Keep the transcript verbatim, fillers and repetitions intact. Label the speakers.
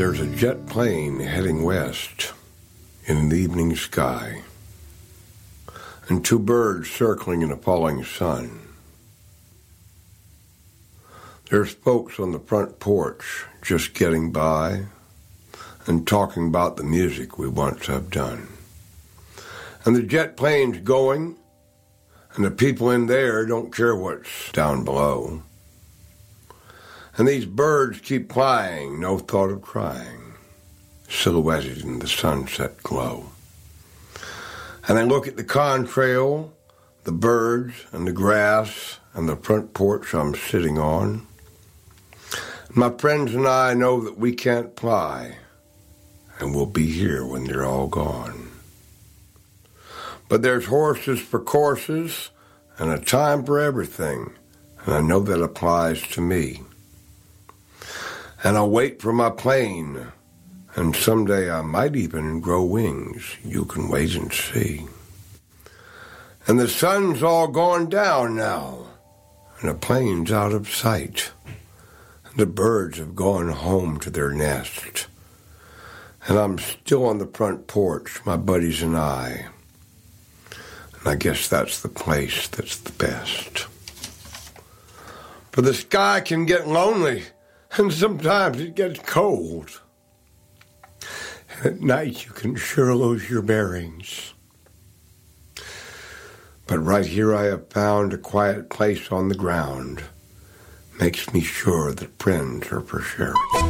Speaker 1: There's a jet plane heading west in an evening sky, and two birds circling in a falling sun. There's folks on the front porch just getting by and talking about the music we once have done. And the jet plane's going, and the people in there don't care what's down below. And these birds keep flying, no thought of crying, silhouetted in the sunset glow. And I look at the contrail, the birds and the grass and the front porch I'm sitting on. My friends and I know that we can't fly, and we'll be here when they're all gone. But there's horses for courses and a time for everything, and I know that applies to me. And I'll wait for my plane, and someday I might even grow wings. You can wait and see. And the sun's all gone down now, and the plane's out of sight. And the birds have gone home to their nest. And I'm still on the front porch, my buddies and I. And I guess that's the place that's the best. For the sky can get lonely, and sometimes it gets cold. And at night you can sure lose your bearings. But right here I have found a quiet place on the ground. Makes me sure that friends are for sharing.